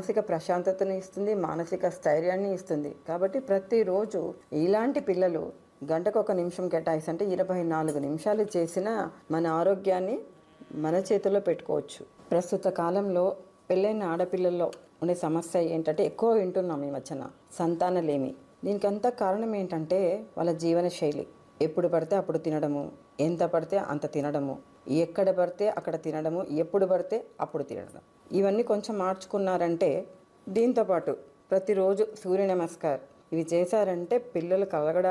మానసిక ప్రశాంతతని ఇస్తుంది, మానసిక స్థైర్యాన్ని ఇస్తుంది. కాబట్టి ప్రతిరోజు ఇలాంటి పిల్లలు గంటకు 1 నిమిషం కేటాయిస్తే 24 నిమిషాలు చేసినా మన ఆరోగ్యాన్ని మన చేతుల్లో పెట్టుకోవచ్చు. ప్రస్తుత కాలంలో పెళ్ళైన ఆడపిల్లల్లో ఉండే సమస్య ఏంటంటే ఎక్కువ వింటున్నాం ఈ మధ్యన సంతానలేమి. దీనికంతా కారణం ఏంటంటే వాళ్ళ జీవన శైలి. ఎప్పుడు పడితే అప్పుడు తినడము, ఎంత పడితే అంత తినడము, ఎక్కడ పడితే అక్కడ తినడము, ఎప్పుడు పడితే అప్పుడు తినడం. ఇవన్నీ కొంచెం మార్చుకున్నారంటే, దీంతోపాటు ప్రతిరోజు సూర్య నమస్కార్ ఇవి చేశారంటే పిల్లలు కలగడానికి